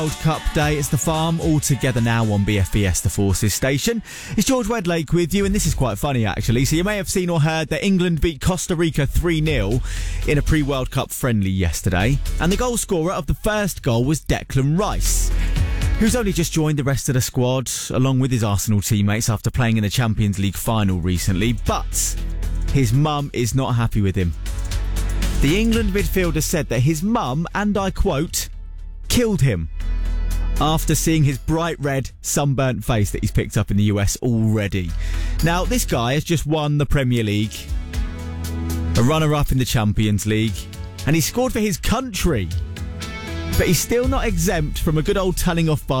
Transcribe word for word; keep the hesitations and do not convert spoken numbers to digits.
World Cup Day. It's the Farm all together now on B F B S, the Forces station. It's George Wedlake with you, and this is quite funny actually. So you may have seen or heard that England beat Costa Rica three nil in a pre-World Cup friendly yesterday, and the goal scorer of the first goal was Declan Rice, who's only just joined the rest of the squad along with his Arsenal teammates after playing in the Champions League final recently. But his mum is not happy with him. The England midfielder said that his mum, and I quote, killed him after seeing his bright red, sunburnt face that he's picked up in the U S already. Now, this guy has just won the Premier League, a runner-up in the Champions League, and he scored for his country. But he's still not exempt from a good old telling off by